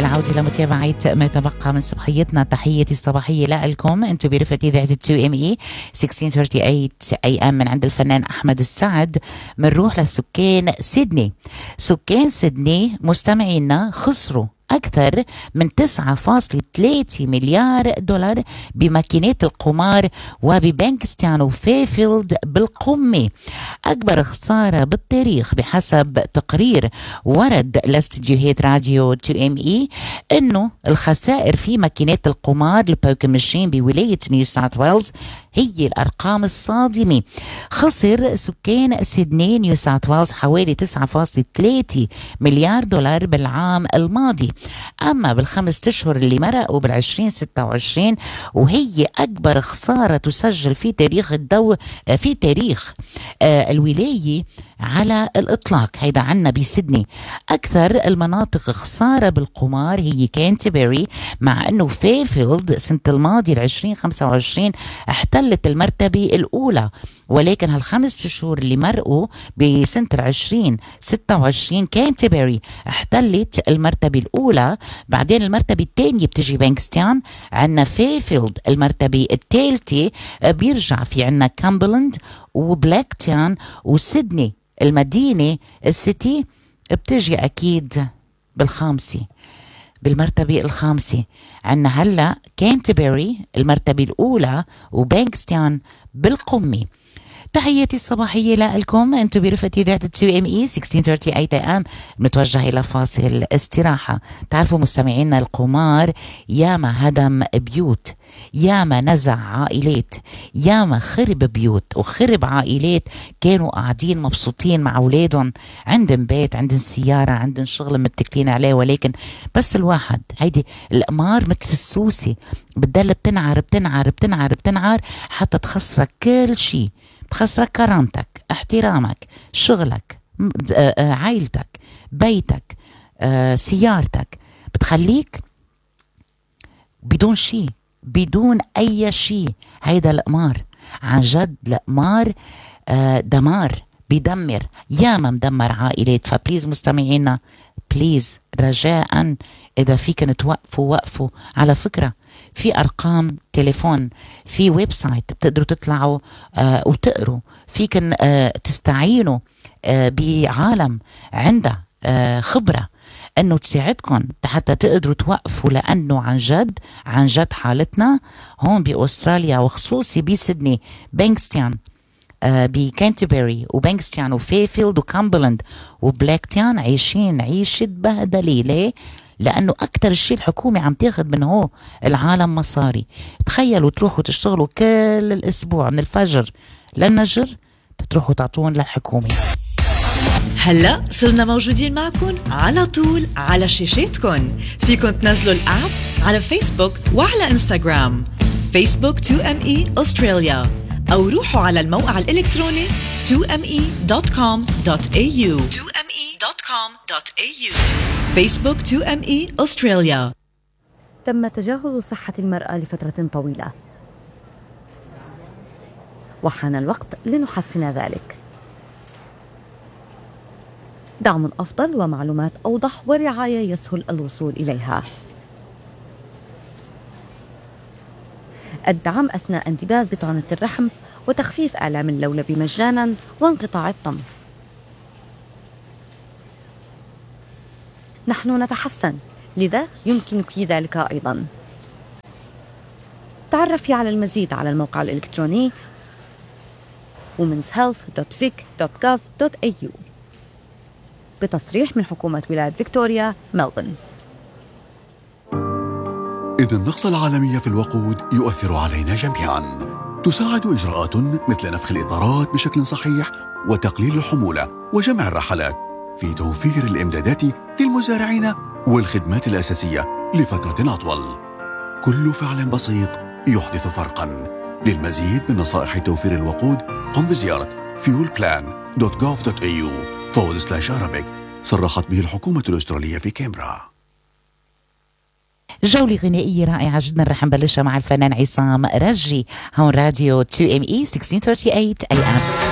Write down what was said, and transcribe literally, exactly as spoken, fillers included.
العودة لمتابعة ما تبقى من صباحيتنا. تحياتي الصباحية لكم انتم برفقة إذاعة تو ام اي ستة عشر ثلاثين اي ام من عند الفنان أحمد السعد. منروح لسكان سيدني. سكان سيدني مستمعينا خسروا أكثر من تسعة فاصلة ثلاثة مليار دولار بماكينات القمار وببنكستان وفيفيلد بالقمة. أكبر خسارة بالتاريخ بحسب تقرير ورد لاستديوهات راديو تو ام اي أنه الخسائر في ماكينات القمار البوكر ماشين بولاية نيو ساوث ويلز هي الأرقام الصادمة. خسر سكان سيدني نيو ساوث ويلز حوالي تسعة فاصلة ثلاثة مليار دولار بالعام الماضي. أما بالخمس أشهر اللي مرقوا بالعشرين ستة وعشرين وهي أكبر خسارة تسجل في تاريخ الدو في تاريخ آه الولاية على الإطلاق. هيدا عنا بسيدني. أكثر المناطق خسارة بالقمار هي كانتربري، مع أنه فيفيلد سنة الماضي العشرين خمسة وعشرين احتلت المرتبة الأولى، ولكن هالخمس شهور اللي مرقوا بسنة العشرين ستة وعشرين كانتربري احتلت المرتبة الأولى. بعدين المرتبة الثانية بتجي بانكستان، عنا فيفيلد المرتبة الثالثة، بيرجع في عنا كامبرلاند وبلاكتون وسيدني المدينة السيتي بتجي أكيد بالخامسة بالمرتبة الخامسة. عنا هلأ كانتربري المرتبة الأولى وبانكستون بالقمة. تحياتي الصباحية لكم انتم برفقة إذاعة تو ام اي ستة عشر ثلاثين اي ام. بنتوجه إلى فاصل استراحة. تعرفوا مستمعينا القمار ياما هدم بيوت، ياما نزع عائلات، ياما خرب بيوت وخرب عائلات كانوا قاعدين مبسوطين مع أولادهم، عندن بيت، عندن سيارة، عندن شغل متكلين عليه، ولكن بس الواحد هيدي القمار مثل السوسة بتضل بتنعر بتنعر بتنعر بتنعر حتى تخسرك كل شيء. تخسرك كرامتك، احترامك، شغلك، عائلتك، بيتك، سيارتك، بتخليك بدون شيء، بدون أي شيء. هيدا القمار عن جد القمار دمار، بيدمر، ياما مدمر عائلات. فبليز مستمعينا بليز رجاء إذا فيكن توقفوا وقفوا. على فكرة في أرقام تليفون، في ويب سايت بتقدروا تطلعوا آه وتقروا، فيكن آه تستعينوا آه بعالم عنده آه خبرة أنه تساعدكم حتى تقدروا توقفوا، لأنه عن جد عن جد حالتنا هون بأستراليا وخصوصي بسيدني بانكستون آه بكانتربري وبانكستون وفيفيلد وكامبرلاند وبلاكتون عايشين عيشة بهدلة. ليه؟ لأنه أكتر الشيء الحكومة عم تاخد من هو العالم مصاري. تخيلوا تروحوا تشتغلوا كل الأسبوع من الفجر للنجر تروحوا تعطون للحكومة. هلأ صرنا موجودين معكم على طول على شاشاتكم. فيكن تنزلوا الأب على فيسبوك وعلى إنستغرام فيسبوك تو ام اي أستراليا، أو روحوا على الموقع الإلكتروني تو ام اي دوت كوم دوت اي يو تو ام اي دوت كوم دوت اي يو. فيسبوك تو ام اي أستراليا. تم تجاهل صحة المرأة لفترة طويلة، وحان الوقت لنحسن ذلك. دعم أفضل ومعلومات أوضح ورعاية يسهل الوصول إليها. الدعم أثناء انتباذ بطانة الرحم وتخفيف آلام اللولب مجانا وانقطاع الطمث. نحن نتحسن، لذا يمكنك ذلك أيضا. تعرفي على المزيد على الموقع الإلكتروني womens health dot vic dot gov dot a u بتصريح من حكومة ولاية فيكتوريا ملبورن. إن النقص العالمي في الوقود يؤثر علينا جميعا. تساعد إجراءات مثل نفخ الإطارات بشكل صحيح وتقليل الحمولة وجمع الرحلات في توفير الإمدادات للمزارعين والخدمات الأساسية لفترة أطول. كل فعل بسيط يحدث فرقا. للمزيد من نصائح توفير الوقود قم بزيارة fuel plan dot gov dot a u forward slash Arabic. صرحت به الحكومة الأسترالية في كامبرا. جولة غنائية رائعة جدا رح نبلشها مع الفنان عصام رجي هون راديو تو ام اي ستة عشر ثلاثين اي ام.